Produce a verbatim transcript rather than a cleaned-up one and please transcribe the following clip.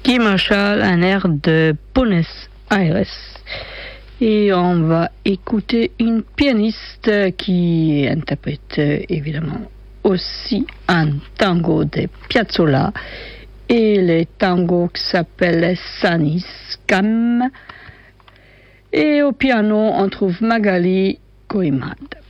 Guy Marshall, un air de Buenos Aires. Et on va écouter une pianiste qui interprète évidemment aussi un tango de Piazzolla et le tango qui s'appelle Saniscam. Et au piano, on trouve Magali Coimad.